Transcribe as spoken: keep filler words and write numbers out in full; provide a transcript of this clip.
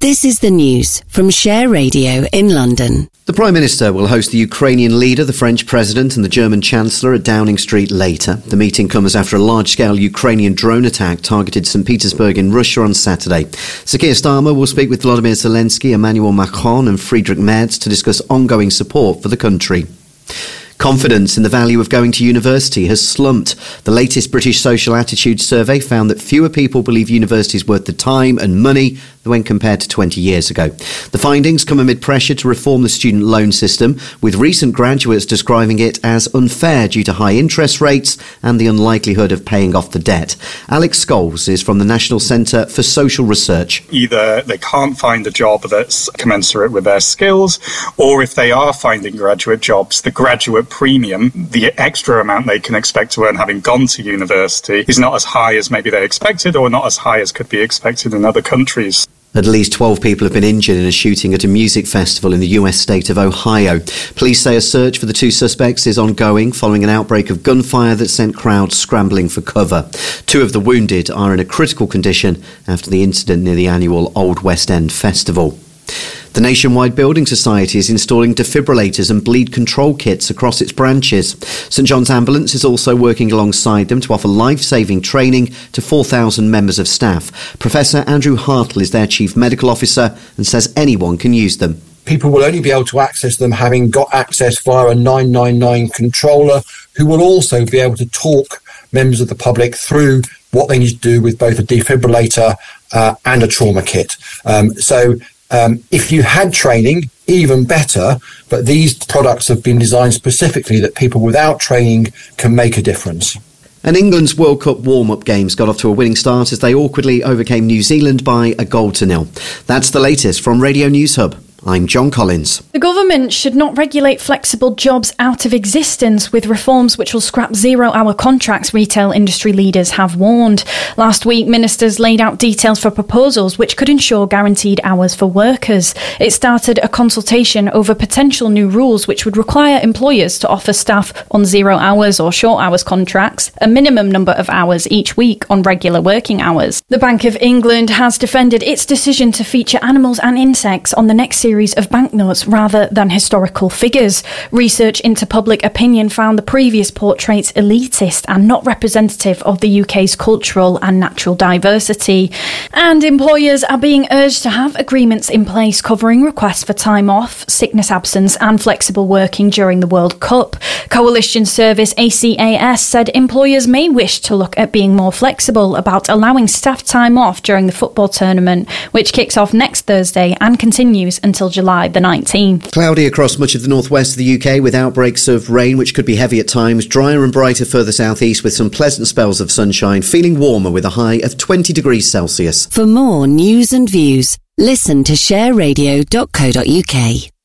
This is the news from Share Radio in London. The Prime Minister will host the Ukrainian leader, the French President and the German Chancellor at Downing Street later. The meeting comes after a large-scale Ukrainian drone attack targeted Saint Petersburg in Russia on Saturday. Sir Keir Starmer will speak with Volodymyr Zelensky, Emmanuel Macron and Friedrich Merz to discuss ongoing support for the country. Confidence in the value of going to university has slumped. The latest British Social Attitude Survey found that fewer people believe university is worth the time and money when compared to twenty years ago. The findings come amid pressure to reform the student loan system, with recent graduates describing it as unfair due to high interest rates and the unlikelihood of paying off the debt. Alex Scholes is from the National Centre for Social Research. Either they can't find a job that's commensurate with their skills, or if they are finding graduate jobs, the graduate premium, the extra amount they can expect to earn having gone to university, is not as high as maybe they expected, or not as high as could be expected in other countries. At least twelve people have been injured in a shooting at a music festival in the U S state of Ohio. Police say a search for the two suspects is ongoing following an outbreak of gunfire that sent crowds scrambling for cover. Two of the wounded are in a critical condition after the incident near the annual Old West End Festival. The Nationwide Building Society is installing defibrillators and bleed control kits across its branches. St John's Ambulance is also working alongside them to offer life-saving training to four thousand members of staff. Professor Andrew Hartle is their Chief Medical Officer and says anyone can use them. People will only be able to access them having got access via a nine nine nine controller, who will also be able to talk members of the public through what they need to do with both a defibrillator uh, and a trauma kit. Um, so Um, if you had training, even better, but these products have been designed specifically that people without training can make a difference. And England's World Cup warm-up games got off to a winning start as they awkwardly overcame New Zealand by a goal to nil. That's the latest from Radio News Hub. I'm John Collins. The government should not regulate flexible jobs out of existence with reforms which will scrap zero-hour contracts, retail industry leaders have warned. Last week, ministers laid out details for proposals which could ensure guaranteed hours for workers. It started a consultation over potential new rules which would require employers to offer staff on zero hours or short hours contracts a minimum number of hours each week on regular working hours. The Bank of England has defended its decision to feature animals and insects on the next series series of banknotes rather than historical figures. Research into public opinion found the previous portraits elitist and not representative of the U K's cultural and natural diversity. And employers are being urged to have agreements in place covering requests for time off, sickness absence and flexible working during the World Cup. Coalition Service A C A S said employers may wish to look at being more flexible about allowing staff time off during the football tournament, which kicks off next Thursday and continues until July the nineteenth. Cloudy across much of the northwest of the U K with outbreaks of rain which could be heavy at times, drier and brighter further southeast with some pleasant spells of sunshine, feeling warmer with a high of twenty degrees Celsius. For more news and views, listen to share radio dot co dot uk.